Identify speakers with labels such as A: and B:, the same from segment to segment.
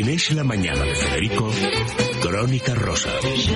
A: En Es la Mañana de Federico, Crónica Rosa.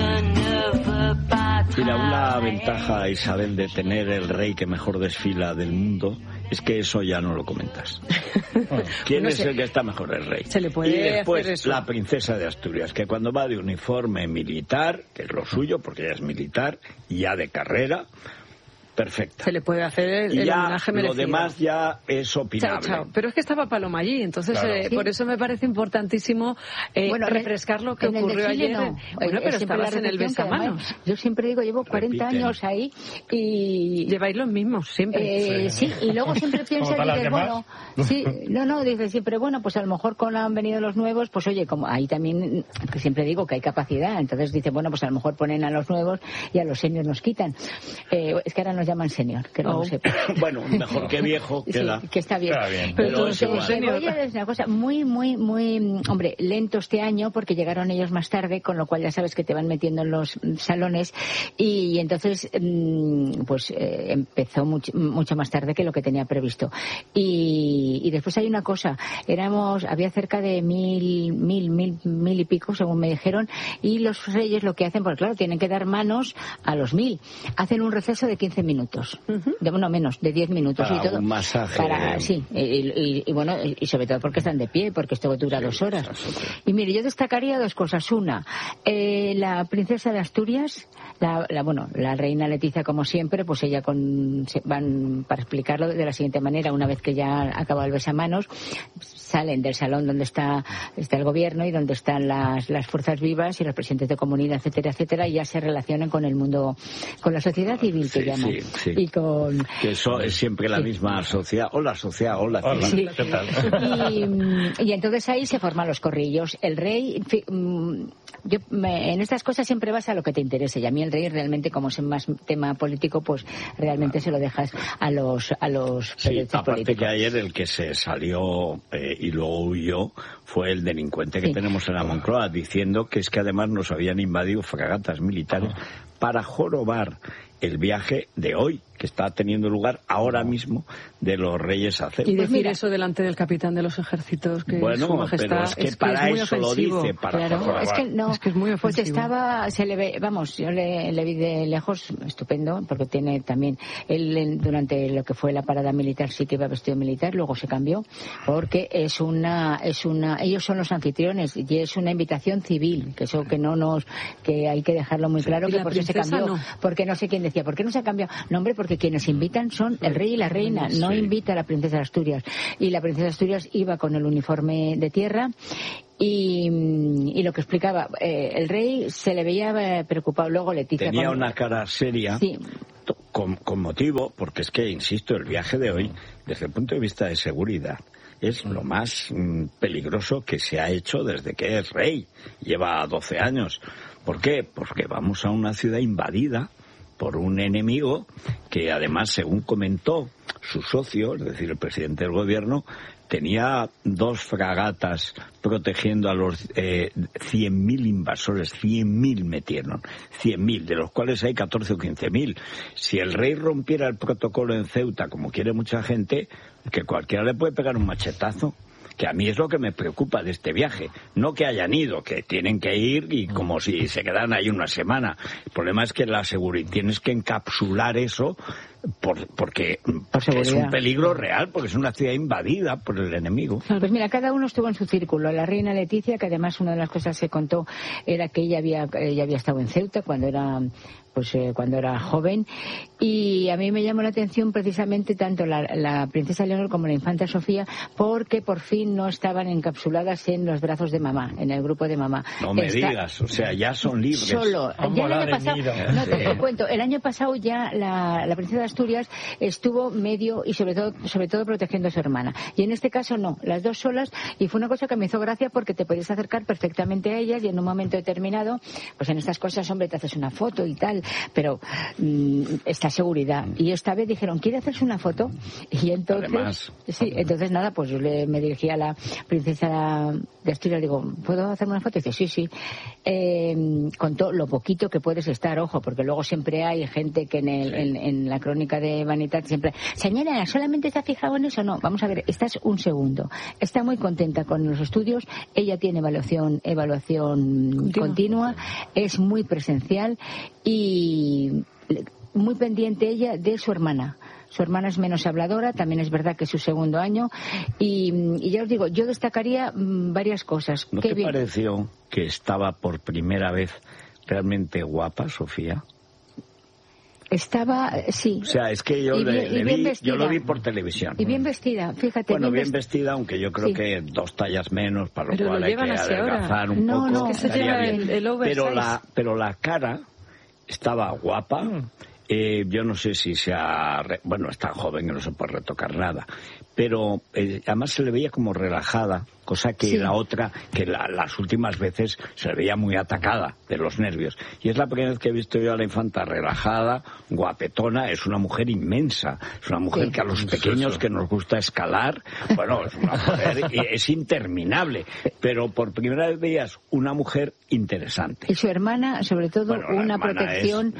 B: Mira, una ventaja, Isabel, de tener el rey que mejor desfila del mundo es que eso ya no lo comentas. ¿Quién es el que está mejor? El rey.
C: Se le puede
B: y después
C: hacer eso.
B: la princesa de Asturias, que cuando va de uniforme militar, que es lo suyo, porque ella es militar, y ya de carrera, perfecta.
C: Se le puede hacer el
B: ya
C: homenaje merecido.
B: Lo demás ya es opinable.
C: Chao. Pero es que estaba Paloma allí, entonces
B: Claro.
C: por eso me parece importantísimo refrescar lo que
D: en el
C: ocurrió
D: desfile
C: ayer.
D: no.
C: Bueno, pero
D: Siempre
C: estabas
D: la
C: en el
D: recepción, que
C: besamanos.
D: además, yo siempre digo, llevo 40
B: Repiten.
D: años ahí y...
C: Lleváis los mismos, siempre.
D: Sí, y luego siempre piensas,
E: todas las
D: dices,
E: demás.
D: bueno, sí, dices siempre, bueno, pues a lo mejor con han venido los nuevos, pues oye, como ahí también, que siempre digo que hay capacidad, entonces dice, bueno, pues a lo mejor ponen a los nuevos y a los seniors nos quitan. Es que ahora nos llaman senior, que no lo sepa.
B: Bueno, mejor que viejo queda.
D: Sí, que está bien.
E: Está bien.
B: Pero es
D: Te
B: igual.
D: voy a decir una cosa, muy, hombre, lento este año porque llegaron ellos más tarde, con lo cual ya sabes que te van metiendo en los salones y entonces empezó mucho más tarde que lo que tenía previsto. Y después hay una cosa, había cerca de mil y pico, según me dijeron, y los reyes lo que hacen, porque claro, tienen que dar manos a los 1000. Hacen un receso de 15 minutos, menos, de 10 minutos
B: Para
D: y todo.
B: un masaje.
D: Sí, y bueno, y sobre todo porque están de pie, porque esto dura 2 horas. Y mire, yo destacaría 2 cosas. Una, la princesa de Asturias, la reina Leticia, como siempre, pues ella van para explicarlo de la siguiente manera. Una vez que ya acaba el besamanos, salen del salón donde está el gobierno y donde están las fuerzas vivas y los presidentes de comunidad, etcétera, y ya se relacionan con el mundo, con la sociedad civil, que llaman.
B: Sí.
D: Y con...
B: Que eso es siempre la misma sociedad. Hola,
E: Hola,
D: Sí.
E: ¿qué tal?
D: Y entonces ahí se forman los corrillos. El rey, en estas cosas siempre vas a lo que te interese, y a mí el rey realmente, como es más tema político, pues realmente se lo dejas a los
B: Sí,
D: periodistas
B: aparte
D: políticos.
B: que ayer el que se salió y luego huyó fue el delincuente que tenemos en la Moncloa, diciendo que es que además nos habían invadido fragatas militares para jorobar el viaje de hoy, que está teniendo lugar ahora mismo, de los reyes a Ceuta.
C: Y decir eso delante del capitán de los ejércitos, que
B: Bueno,
C: su majestad,
B: pero es que para
C: muy
B: eso
C: ofensivo.
B: lo dice, para
D: Claro,
B: jorobar.
D: es que
C: es muy
D: pues
C: ofensivo.
D: se le ve, yo le vi de lejos, estupendo, porque tiene también, él durante lo que fue la parada militar sí que iba vestido militar, luego se cambió, porque ellos son los anfitriones y es una invitación civil, que eso que hay que dejarlo muy claro,
C: Y
D: que
C: la
D: por eso se
C: princesa
D: cambió,
C: no.
D: porque no sé quién decía, ¿por qué no se ha cambiado? No, hombre, porque quienes invitan son el rey y la reina, no invita a la princesa de Asturias, y la princesa de Asturias iba con el uniforme de tierra. Y lo que explicaba, el rey se le veía preocupado. Luego Leticia...
B: Tenía una cara seria,
D: Sí.
B: con motivo, porque es que, insisto, el viaje de hoy, desde el punto de vista de seguridad, es lo más peligroso que se ha hecho desde que es rey. Lleva 12 años. ¿Por qué? Porque vamos a una ciudad invadida por un enemigo que, además, según comentó su socio, es decir, el presidente del gobierno, tenía 2 fragatas protegiendo a los 100.000 invasores. 100.000 metieron, 100.000, de los cuales hay 14 o 15.000. Si el rey rompiera el protocolo en Ceuta, como quiere mucha gente, que cualquiera le puede pegar un machetazo. Que a mí es lo que me preocupa de este viaje. No que hayan ido, que tienen que ir y como si se quedaran ahí una semana. El problema es que la seguridad, tienes que encapsular eso porque es un peligro real, porque es una ciudad invadida por el enemigo.
D: Pues mira, cada uno estuvo en su círculo. La reina Leticia, que además una de las cosas que contó era que ella había estado en Ceuta cuando era joven, y a mí me llamó la atención precisamente tanto la princesa Leonor como la infanta Sofía, porque por fin no estaban encapsuladas en los brazos de mamá, en el grupo de mamá.
B: No me digas, o sea, ya son libres.
D: Solo, ya el año pasado, no te lo cuento, el año pasado ya la princesa de Asturias estuvo medio y sobre todo protegiendo a su hermana, y en este caso no, las 2 solas, y fue una cosa que me hizo gracia porque te podías acercar perfectamente a ellas y en un momento determinado, pues en estas cosas, hombre, te haces una foto y tal, pero esta seguridad. Y esta vez dijeron, ¿quiere hacerse una foto? Y entonces,
B: además,
D: entonces nada, pues yo me dirigí a la princesa de Asturias, digo, ¿puedo hacerme una foto? Y dice, sí. Con todo lo poquito que puedes estar, ojo, porque luego siempre hay gente que en la crónica crónica de Vanidad siempre, señora, ¿solamente está fijado en eso? No, vamos a ver, estás un segundo. Está muy contenta con los estudios, ella tiene evaluación continua, es muy presencial y muy pendiente ella de su hermana. Su hermana es menos habladora, también es verdad que es su segundo año. Y ya os digo, yo destacaría varias cosas.
B: ¿No te pareció que estaba por primera vez realmente guapa, Sofía?
D: Estaba, sí.
B: O sea, es que yo lo vi por televisión.
D: Y bien vestida, fíjate.
B: Bueno, bien vestida, aunque yo creo que 2 tallas menos, para lo cual hay que adelgazar un poco.
C: No, es que se lleva el oversize.
B: Pero la cara estaba guapa. Yo no sé si bueno, es tan joven que no se puede retocar nada, pero además se le veía como relajada, cosa que la otra, que las últimas veces se le veía muy atacada de los nervios. Y es la primera vez que he visto yo a la infanta relajada, guapetona. Es una mujer inmensa, es una mujer que a los pequeños que nos gusta escalar, bueno, es una mujer, es interminable, pero por primera vez veías una mujer interesante.
D: Y su hermana, sobre todo, una protección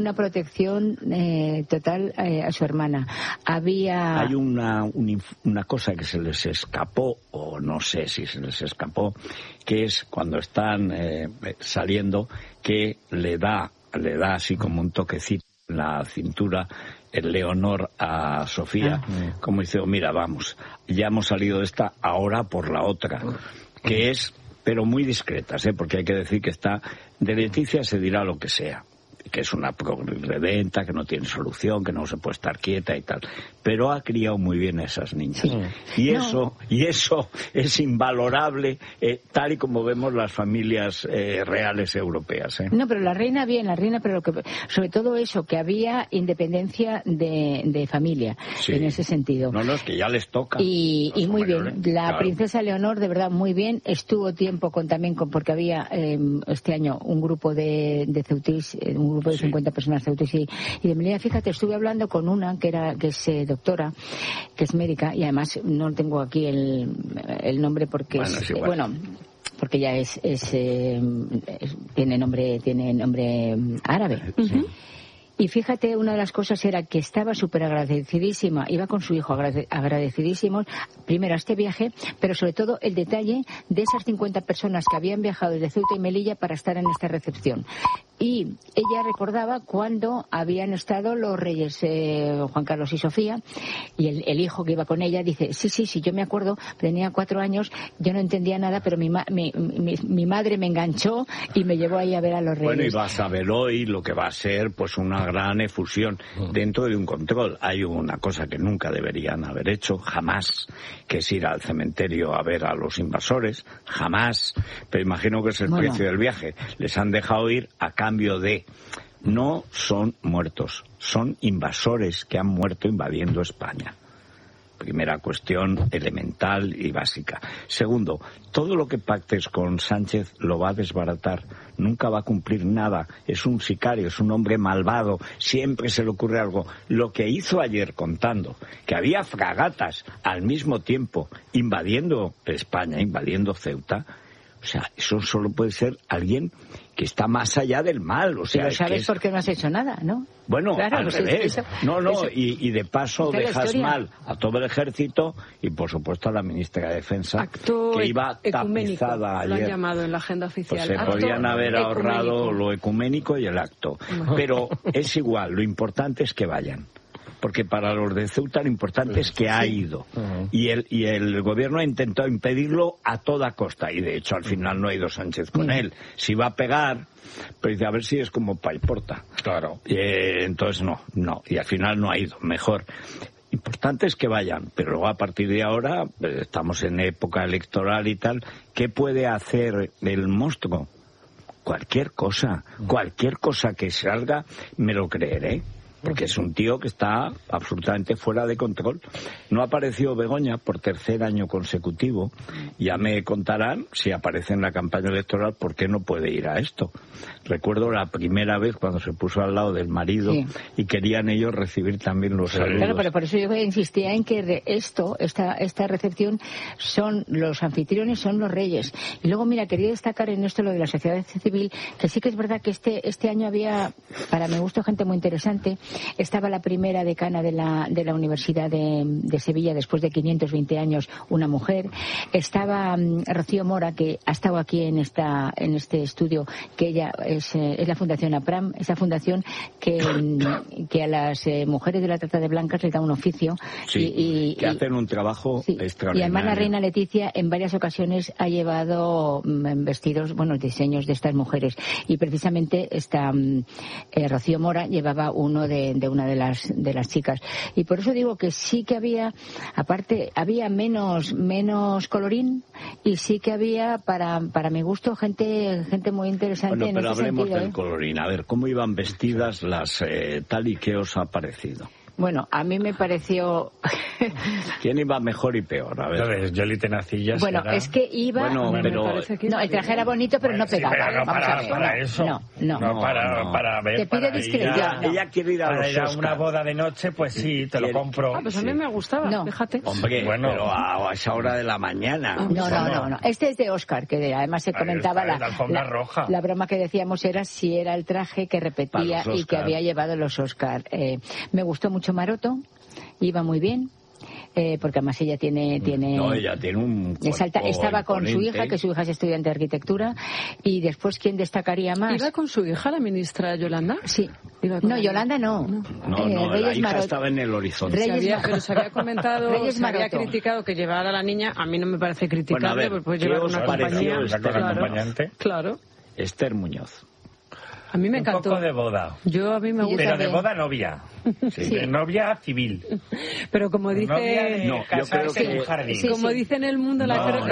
D: total a su hermana.
B: Hay una cosa que se les escapó, o no sé si se les escapó, que es cuando están saliendo, que le da así como un toquecito en la cintura el Leonor a Sofía, como dice, mira, vamos, ya hemos salido de esta, ahora por la otra, que es, pero muy discretas, porque hay que decir que está, de Leticia se dirá lo que sea, que es una reventa, que no tiene solución, que no se puede estar quieta y tal, pero ha criado muy bien a esas niñas. Y eso es invalorable, tal y como vemos las familias reales europeas.
D: No, pero la reina, pero sobre todo eso, que había independencia de familia, en ese sentido.
B: No, es que ya les toca.
D: Y muy bien, la princesa Leonor, de verdad, muy bien, estuvo tiempo porque había este año un grupo de Ceutís, un grupo de 50 personas Ceutís y de Melilla. Fíjate, estuve hablando con una que es doctora, que es médica, y además no tengo aquí el nombre porque porque ya tiene nombre árabe. Y fíjate, una de las cosas era que estaba súper agradecidísima, iba con su hijo agradecidísimos, primero a este viaje, pero sobre todo el detalle de esas 50 personas que habían viajado desde Ceuta y Melilla para estar en esta recepción. Y ella recordaba cuando habían estado los reyes Juan Carlos y Sofía, y el hijo que iba con ella dice, sí, yo me acuerdo, tenía 4 años, yo no entendía nada, pero mi madre me enganchó y me llevó ahí a ver a los reyes.
B: Bueno, y vas a ver hoy lo que va a ser pues una gran efusión dentro de un control. Hay una cosa que nunca deberían haber hecho, jamás, que es ir al cementerio a ver a los invasores, jamás, pero imagino que es el precio del viaje. Les han dejado ir a cambio de... No son muertos, son invasores que han muerto invadiendo España. Primera cuestión elemental y básica. Segundo, todo lo que pactes con Sánchez lo va a desbaratar. Nunca va a cumplir nada. Es un sicario, es un hombre malvado. Siempre se le ocurre algo. Lo que hizo ayer contando que había fragatas al mismo tiempo invadiendo España, invadiendo Ceuta. O sea, eso solo puede ser alguien que está más allá del mal. O sea,
D: pero sabes por qué no has hecho nada, ¿no?
B: Bueno, claro, al revés. Y de paso dejas mal a todo el ejército y, por supuesto, a la ministra de Defensa,
C: acto
B: que iba tapizada ayer.
C: Lo han llamado en la agenda oficial.
B: Pues se podían haber ahorrado lo ecuménico y el acto. Pero es igual, lo importante es que vayan. Porque para los de Ceuta lo importante es que ha ido. Y el gobierno ha intentado impedirlo a toda costa. Y de hecho al final no ha ido Sánchez con él. Si va a pegar, pero dice a ver si es como Paiporta.
E: Claro.
B: Entonces no. Y al final no ha ido. Mejor. Importante es que vayan. Pero luego a partir de ahora, estamos en época electoral y tal, ¿qué puede hacer el monstruo? Cualquier cosa que salga, me lo creeré. Porque es un tío que está absolutamente fuera de control. No apareció Begoña por 3er año consecutivo. Ya me contarán, si aparece en la campaña electoral, por qué no puede ir a esto. Recuerdo la primera vez cuando se puso al lado del marido y querían ellos recibir también los saludos.
D: Claro, pero por eso yo insistía en que esta recepción son los anfitriones, son los reyes. Y luego, mira, quería destacar en esto lo de la sociedad civil, que sí que es verdad que este año había, para mi gusto, gente muy interesante. Estaba la primera decana de la Universidad de Sevilla, después de 520 años, una mujer. Estaba Rocío Mora, que ha estado aquí en este estudio, que ella es la Fundación APRAM, esa fundación que a las mujeres de la trata de blancas le da un oficio.
B: Sí, que hacen un trabajo extraordinario.
D: Y además la reina Leticia en varias ocasiones ha llevado vestidos, diseños de estas mujeres. Y precisamente esta Rocío Mora llevaba uno de una de las chicas. Y por eso digo que sí que había, aparte, había menos colorín, y sí que había, para mi gusto, gente muy interesante en ese sentido.
B: Pero hablemos del colorín. A ver, ¿cómo iban vestidas las tal y qué os ha parecido?
D: Bueno, a mí me pareció...
B: ¿Quién iba mejor y peor? A ver.
E: Entonces, Yoli Tenacillas.
D: Bueno, es que iba...
B: pero...
D: No, el traje era bonito, pero no pegaba.
E: Sí, pero no para eso.
D: No,
E: para ver.
D: Te pide discreción.
B: Ella quiere ir a los
E: Oscar.
B: Oscar.
E: Una boda de noche, pues sí, te lo compro.
C: Pues a mí me gustaba, fíjate.
B: Hombre, pero a esa hora de la mañana.
D: No. Este es de Oscar, que además se comentaba
E: la alfombra roja.
D: La broma que decíamos era si era el traje que repetía y que había llevado los Oscar. Me gustó mucho Maroto. Iba muy bien, porque además ella tiene
B: ella tiene un cuerpo
D: estaba con
B: imponente.
D: su hija, que su hija es estudiante de arquitectura. Y después, ¿quién destacaría más?
C: ¿Iba con su hija, la ministra Yolanda?
D: Sí. No, Yolanda no.
B: La hija estaba en el horizonte.
C: Pero se había comentado, se había criticado que llevara a la niña. A mí no me parece criticable,
B: bueno,
C: pues llevar una compañía.
E: Acompañante.
C: Claro.
B: Esther Muñoz.
C: A mí me encantó.
E: Un poco de boda.
C: A mí me gusta.
E: Pero de boda novia.
B: Sí.
E: De novia civil.
C: Pero como dice...
B: yo creo que...
E: un jardín.
C: Como dice en el mundo...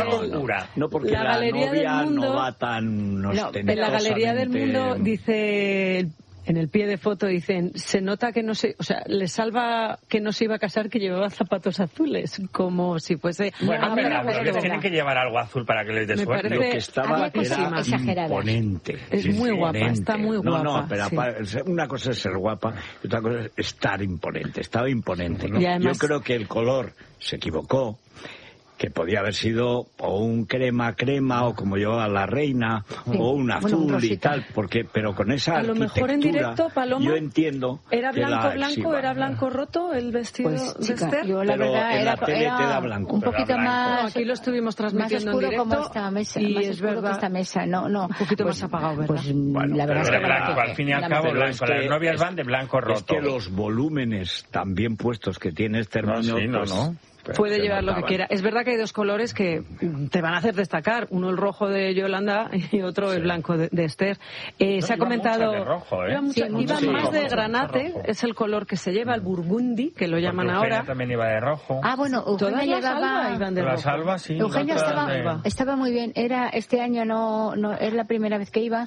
B: No, porque la
C: Galería
B: novia
C: del Mundo,
B: no va tan ostentosamente...
C: En la Galería del Mundo dice... En el pie de foto dicen, se nota que no se... O sea, le salva que no se iba a casar, que llevaba zapatos azules, como si fuese...
E: Bueno, pero tienen que llevar algo azul para que les dé suerte.
B: Lo que estaba era imponente.
C: Es muy guapa, está muy guapa.
B: No, pero una cosa es ser guapa y otra cosa es estar imponente. Estaba imponente.
C: Y además,
B: yo creo que el color se equivocó, que podía haber sido o un crema o como yo a la reina, o un azul y tal, pero con esa
C: a lo mejor en directo, Paloma,
B: yo entiendo
C: era blanco roto el vestido de Esther.
D: Yo la verdad
B: en la tele queda blanco,
D: un poquito más.
C: Aquí lo estuvimos transmitiendo
D: más oscuro
C: en directo,
D: como esta mesa,
C: y
D: más
C: es
D: oscuro
C: verdad
D: que esta mesa, no,
C: un poquito más apagado, ¿verdad?
D: Pues la verdad es que
E: blanco, al fin y al cabo blanco, las novias van de blanco roto.
B: Es que los volúmenes tan bien puestos que tiene Esther Muñoz,
C: puede llevar lo que quiera. Es verdad que hay dos colores que te van a hacer destacar. Uno el rojo de Yolanda y otro el blanco de Esther. Se ha comentado...
E: De rojo,
C: iban más de granate, es el color que se lleva, el burgundy, que lo llaman ahora.
E: Eugenia también iba de rojo.
D: Bueno, Eugenia llevaba...
C: iban de rojo.
E: Las albas, sí.
D: Eugenia estaba muy bien. Este año no es la primera vez que iba,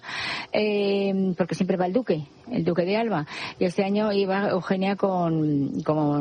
D: porque siempre va el duque de Alba. Y este año iba Eugenia con